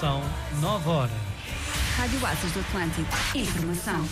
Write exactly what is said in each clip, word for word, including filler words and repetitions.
São nove horas. Rádio Aças do Atlântico. Informação.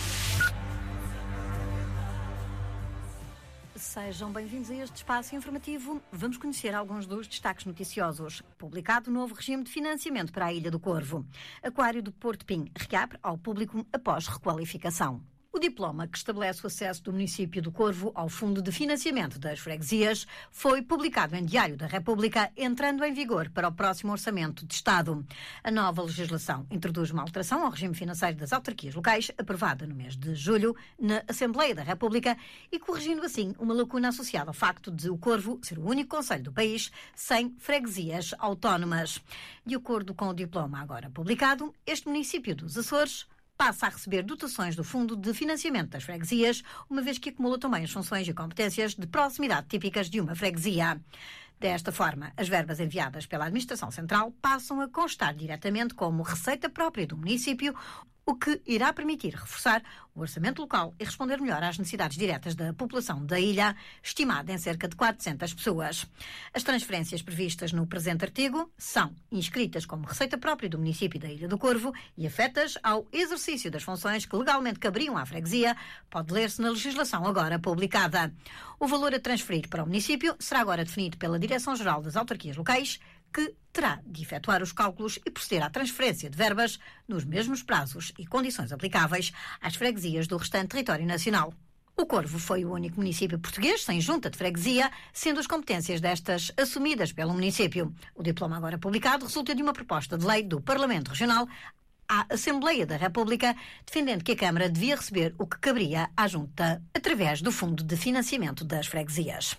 Sejam bem-vindos a este espaço informativo. Vamos conhecer alguns dos destaques noticiosos. Publicado o novo regime de financiamento para a Ilha do Corvo. Aquário do Porto Pim reabre ao público após requalificação. O diploma que estabelece o acesso do município do Corvo ao Fundo de Financiamento das Freguesias foi publicado em Diário da República, entrando em vigor para o próximo Orçamento de Estado. A nova legislação introduz uma alteração ao regime financeiro das autarquias locais, aprovada no mês de julho na Assembleia da República, e corrigindo assim uma lacuna associada ao facto de o Corvo ser o único concelho do país sem freguesias autónomas. De acordo com o diploma agora publicado, este município dos Açores passa a receber dotações do Fundo de Financiamento das Freguesias, uma vez que acumula também as funções e competências de proximidade típicas de uma freguesia. Desta forma, as verbas enviadas pela Administração Central passam a constar diretamente como receita própria do município, o que irá permitir reforçar o orçamento local e responder melhor às necessidades diretas da população da ilha, estimada em cerca de quatrocentas pessoas. As transferências previstas no presente artigo são inscritas como receita própria do município da Ilha do Corvo e afetas ao exercício das funções que legalmente caberiam à freguesia, pode ler-se na legislação agora publicada. O valor a transferir para o município será agora definido pela Direção-Geral das Autarquias Locais, que terá de efetuar os cálculos e proceder à transferência de verbas nos mesmos prazos e condições aplicáveis às freguesias do restante território nacional. O Corvo foi o único município português sem junta de freguesia, sendo as competências destas assumidas pelo município. O diploma agora publicado resulta de uma proposta de lei do Parlamento Regional à Assembleia da República, defendendo que a Câmara devia receber o que caberia à junta através do Fundo de Financiamento das Freguesias.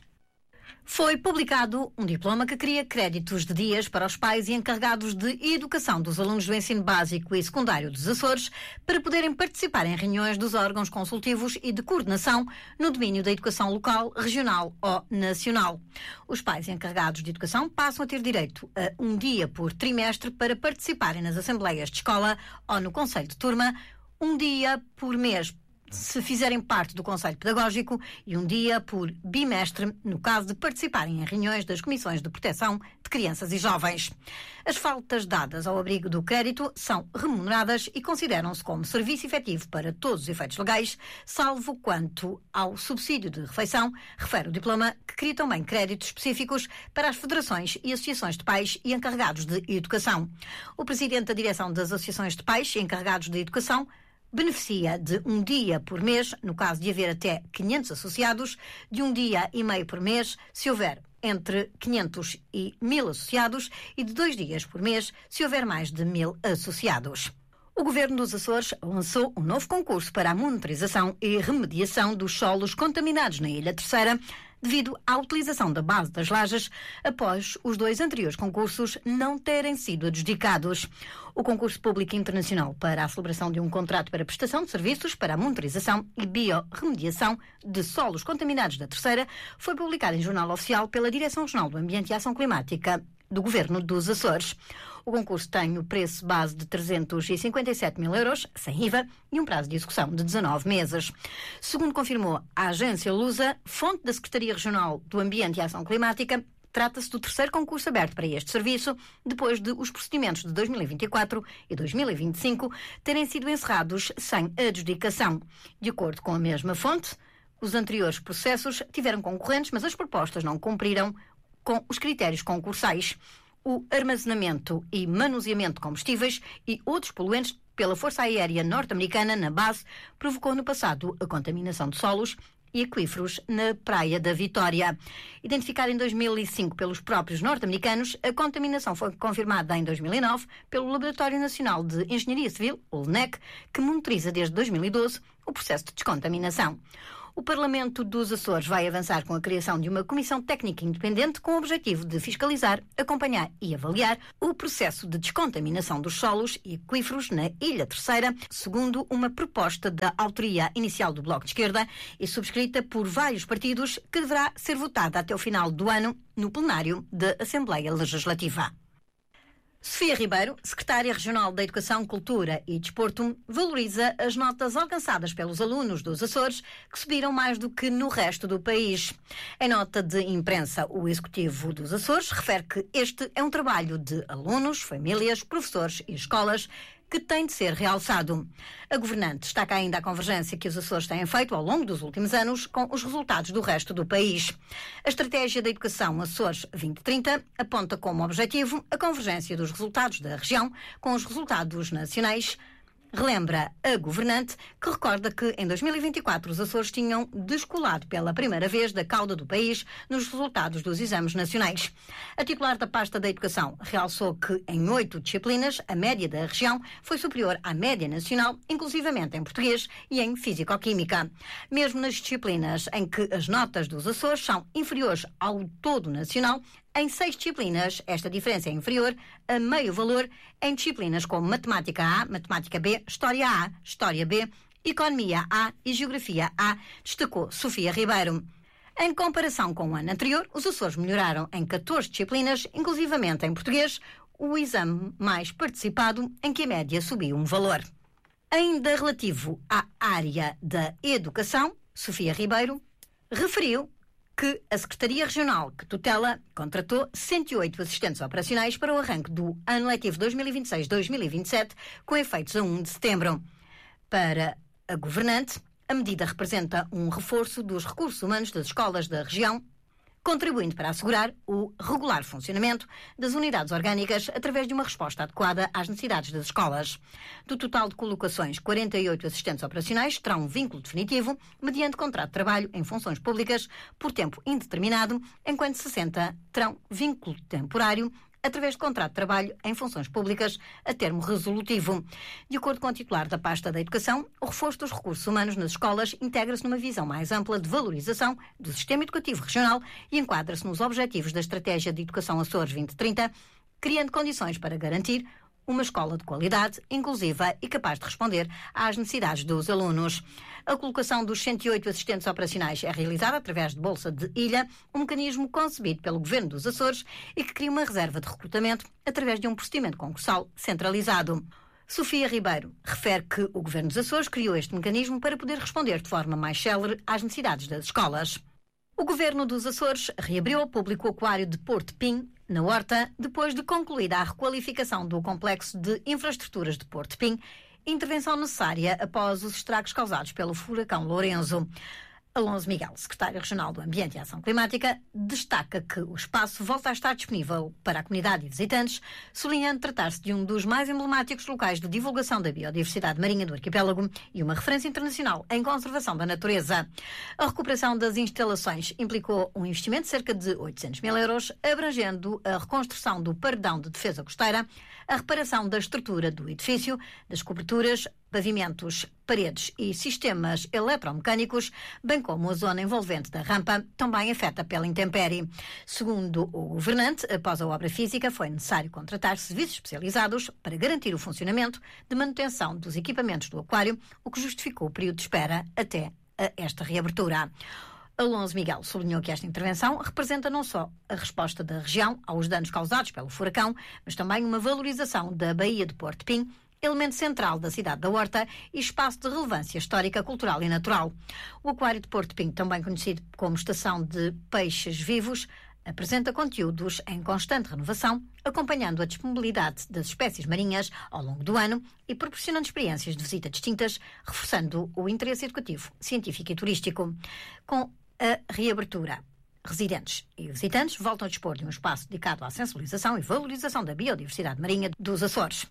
Foi publicado um diploma que cria créditos de dias para os pais e encarregados de educação dos alunos do ensino básico e secundário dos Açores para poderem participar em reuniões dos órgãos consultivos e de coordenação no domínio da educação local, regional ou nacional. Os pais e encarregados de educação passam a ter direito a um dia por trimestre para participarem nas assembleias de escola ou no conselho de turma, um dia por mês se fizerem parte do Conselho Pedagógico e um dia por bimestre, no caso de participarem em reuniões das Comissões de Proteção de Crianças e Jovens. As faltas dadas ao abrigo do crédito são remuneradas e consideram-se como serviço efetivo para todos os efeitos legais, salvo quanto ao subsídio de refeição, refere o diploma, que cria também créditos específicos para as federações e associações de pais e encarregados de educação. O presidente da direção das associações de pais e encarregados de educação beneficia de um dia por mês, no caso de haver até quinhentos associados, de um dia e meio por mês, se houver entre quinhentos e mil associados, e de dois dias por mês, se houver mais de mil associados. O Governo dos Açores lançou um novo concurso para a monitorização e remediação dos solos contaminados na Ilha Terceira, devido à utilização da base das lajes após os dois anteriores concursos não terem sido adjudicados. O concurso público internacional para a celebração de um contrato para prestação de serviços para a monitorização e biorremediação de solos contaminados da Terceira foi publicado em Jornal Oficial pela Direção Regional do Ambiente e Ação Climática do Governo dos Açores. O concurso tem o preço base de trezentos e cinquenta e sete mil euros, sem I V A, e um prazo de execução de dezanove meses. Segundo confirmou a agência Lusa, fonte da Secretaria Regional do Ambiente e Ação Climática, trata-se do terceiro concurso aberto para este serviço, depois de os procedimentos de dois mil e vinte e quatro e dois mil e vinte e cinco terem sido encerrados sem adjudicação. De acordo com a mesma fonte, os anteriores processos tiveram concorrentes, mas as propostas não cumpriram com os critérios concursais. O armazenamento e manuseamento de combustíveis e outros poluentes pela Força Aérea Norte-Americana na base provocou no passado a contaminação de solos e aquíferos na Praia da Vitória. Identificada em dois mil e cinco pelos próprios norte-americanos, a contaminação foi confirmada em dois mil e nove pelo Laboratório Nacional de Engenharia Civil, o L N E C, que monitoriza desde dois mil e doze o processo de descontaminação. O Parlamento dos Açores vai avançar com a criação de uma comissão técnica independente com o objetivo de fiscalizar, acompanhar e avaliar o processo de descontaminação dos solos e aquíferos na Ilha Terceira, segundo uma proposta da autoria inicial do Bloco de Esquerda e subscrita por vários partidos, que deverá ser votada até o final do ano no plenário da Assembleia Legislativa. Sofia Ribeiro, secretária regional da Educação, Cultura e Desporto, valoriza as notas alcançadas pelos alunos dos Açores, que subiram mais do que no resto do país. Em nota de imprensa, o Executivo dos Açores refere que este é um trabalho de alunos, famílias, professores e escolas que tem de ser realçado. A governante destaca ainda a convergência que os Açores têm feito ao longo dos últimos anos com os resultados do resto do país. A Estratégia da Educação Açores vinte trinta aponta como objetivo a convergência dos resultados da região com os resultados nacionais. Relembra a governante, que recorda que em dois mil e vinte e quatro os Açores tinham descolado pela primeira vez da cauda do país nos resultados dos exames nacionais. A titular da pasta da Educação realçou que em oito disciplinas a média da região foi superior à média nacional, inclusivamente em português e em físico-química. Mesmo nas disciplinas em que as notas dos Açores são inferiores ao todo nacional, em seis disciplinas, esta diferença é inferior a meio valor em disciplinas como Matemática A, Matemática B, História A, História B, Economia A e Geografia A, destacou Sofia Ribeiro. Em comparação com o ano anterior, os Açores melhoraram em catorze disciplinas, inclusivamente em português, o exame mais participado, em que a média subiu um valor. Ainda relativo à área da educação, Sofia Ribeiro referiu que a Secretaria Regional que tutela contratou cento e oito assistentes operacionais para o arranque do ano letivo dois mil e vinte e seis dois mil e vinte e sete, com efeitos a primeiro de setembro. Para a governante, a medida representa um reforço dos recursos humanos das escolas da região, contribuindo para assegurar o regular funcionamento das unidades orgânicas através de uma resposta adequada às necessidades das escolas. Do total de colocações, quarenta e oito assistentes operacionais terão um vínculo definitivo mediante contrato de trabalho em funções públicas por tempo indeterminado, enquanto sessenta terão vínculo temporário através de contrato de trabalho em funções públicas a termo resolutivo. De acordo com o titular da pasta da Educação, o reforço dos recursos humanos nas escolas integra-se numa visão mais ampla de valorização do sistema educativo regional e enquadra-se nos objetivos da Estratégia de Educação Açores vinte trinta, criando condições para garantir uma escola de qualidade, inclusiva e capaz de responder às necessidades dos alunos. A colocação dos cento e oito assistentes operacionais é realizada através de Bolsa de Ilha, um mecanismo concebido pelo Governo dos Açores e que cria uma reserva de recrutamento através de um procedimento concursal centralizado. Sofia Ribeiro refere que o Governo dos Açores criou este mecanismo para poder responder de forma mais célere às necessidades das escolas. O Governo dos Açores reabriu ao público o aquário de Porto Pim, na Horta, depois de concluída a requalificação do complexo de infraestruturas de Porto Pim, intervenção necessária após os estragos causados pelo furacão Lourenço. Alonso Miguel, secretário regional do Ambiente e Ação Climática, destaca que o espaço volta a estar disponível para a comunidade e visitantes, sublinhando tratar-se de um dos mais emblemáticos locais de divulgação da biodiversidade marinha do arquipélago e uma referência internacional em conservação da natureza. A recuperação das instalações implicou um investimento de cerca de oitocentos mil euros, abrangendo a reconstrução do paredão de defesa costeira, a reparação da estrutura do edifício, das coberturas, pavimentos, paredes e sistemas eletromecânicos, bem como a zona envolvente da rampa, também afeta pela intempérie. Segundo o governante, após a obra física, foi necessário contratar serviços especializados para garantir o funcionamento de manutenção dos equipamentos do aquário, o que justificou o período de espera até a esta reabertura. Alonso Miguel sublinhou que esta intervenção representa não só a resposta da região aos danos causados pelo furacão, mas também uma valorização da Baía de Porto Pim, elemento central da cidade da Horta e espaço de relevância histórica, cultural e natural. O Aquário de Porto Pim, também conhecido como Estação de Peixes Vivos, apresenta conteúdos em constante renovação, acompanhando a disponibilidade das espécies marinhas ao longo do ano e proporcionando experiências de visita distintas, reforçando o interesse educativo, científico e turístico. Com a reabertura, residentes e visitantes voltam a dispor de um espaço dedicado à sensibilização e valorização da biodiversidade marinha dos Açores.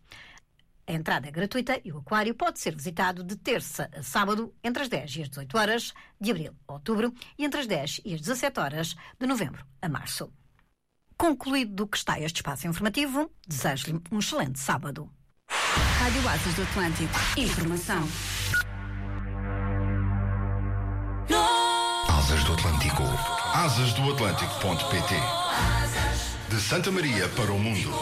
A entrada é gratuita e o aquário pode ser visitado de terça a sábado, entre as dez e as dezoito horas, de abril a outubro, e entre as dez e as dezassete horas, de novembro a março. Concluído que está este espaço informativo, desejo-lhe um excelente sábado. Rádio Asas do Atlântico. Informação. Asas do Atlântico. asas do atlântico ponto pt. De Santa Maria para o mundo.